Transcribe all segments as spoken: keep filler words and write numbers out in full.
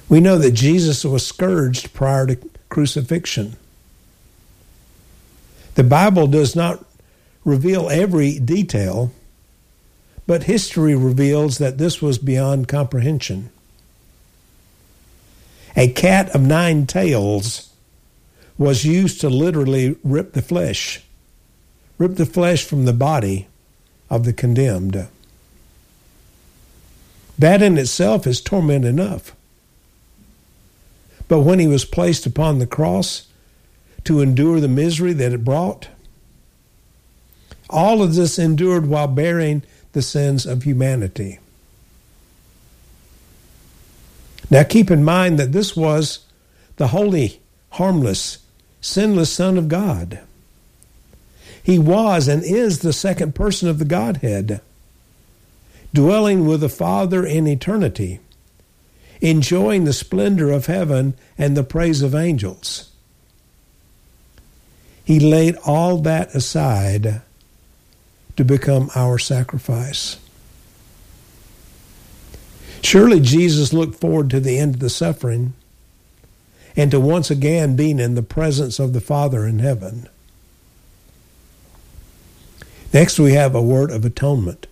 We know that Jesus was scourged prior to crucifixion. The Bible does not reveal every detail, but history reveals that this was beyond comprehension. A cat of nine tails was used to literally rip the flesh, rip the flesh from the body of the condemned. That in itself is torment enough. But when he was placed upon the cross to endure the misery that it brought, all of this endured while bearing the sins of humanity. Now keep in mind that this was the holy, harmless, sinless Son of God. He was and is the second person of the Godhead, dwelling with the Father in eternity, enjoying the splendor of heaven and the praise of angels. He laid all that aside to become our sacrifice. Surely Jesus looked forward to the end of the suffering and to once again being in the presence of the Father in heaven. Next, we have a word of atonement.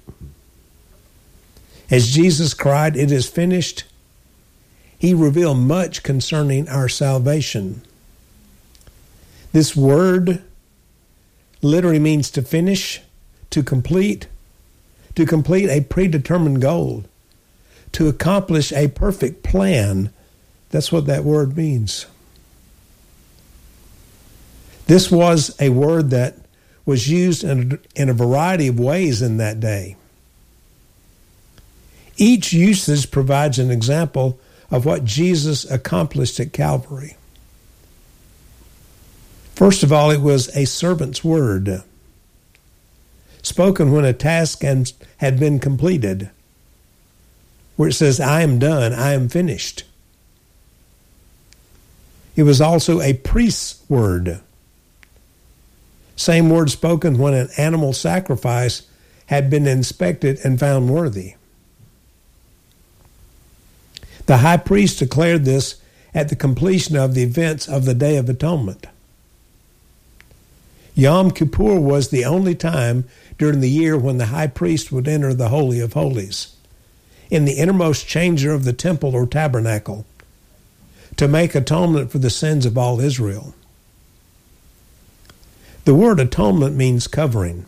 As Jesus cried, "It is finished," he revealed much concerning our salvation. This word literally means to finish, to complete, to complete a predetermined goal, to accomplish a perfect plan. That's what that word means. This was a word that was used in a, in a variety of ways in that day. Each usage provides an example of what Jesus accomplished at Calvary. First of all, it was a servant's word, spoken when a task had been completed, where it says, "I am done, I am finished." It was also a priest's word. Same word spoken when an animal sacrifice had been inspected and found worthy. The high priest declared this at the completion of the events of the Day of Atonement. Yom Kippur was the only time during the year when the high priest would enter the Holy of Holies, in the innermost chamber of the temple or tabernacle, to make atonement for the sins of all Israel. The word atonement means covering.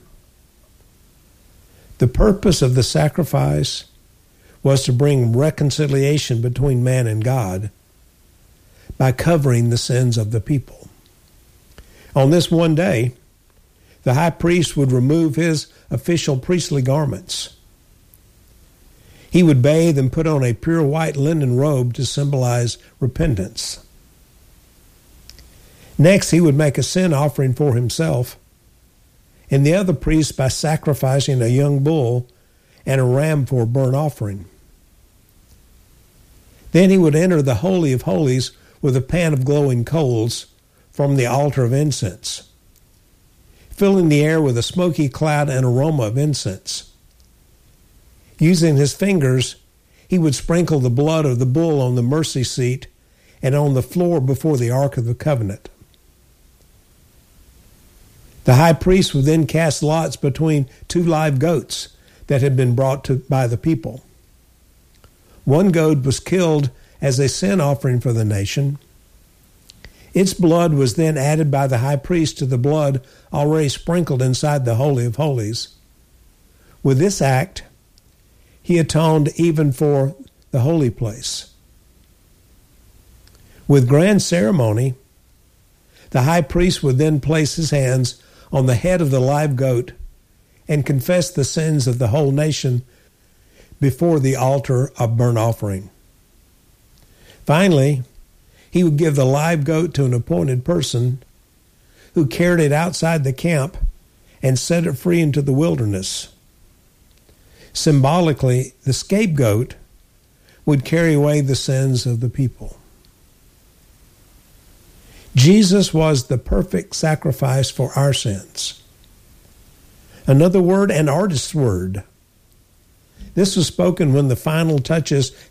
The purpose of the sacrifice was to bring reconciliation between man and God by covering the sins of the people. On this one day, the high priest would remove his official priestly garments. He would bathe and put on a pure white linen robe to symbolize repentance. Next, he would make a sin offering for himself and the other priests by sacrificing a young bull and a ram for a burnt offering. Then he would enter the Holy of Holies with a pan of glowing coals from the altar of incense, filling the air with a smoky cloud and aroma of incense. Using his fingers, he would sprinkle the blood of the bull on the mercy seat and on the floor before the Ark of the Covenant. The high priest would then cast lots between two live goats that had been brought to by the people. One goat was killed as a sin offering for the nation. Its blood was then added by the high priest to the blood already sprinkled inside the Holy of Holies. With this act, he atoned even for the holy place. With grand ceremony, the high priest would then place his hands on the head of the live goat and confess the sins of the whole nation before the altar of burnt offering. Finally, he would give the live goat to an appointed person who carried it outside the camp and set it free into the wilderness. Symbolically, the scapegoat would carry away the sins of the people. Jesus was the perfect sacrifice for our sins. Another word, an artist's word. This was spoken when the final touches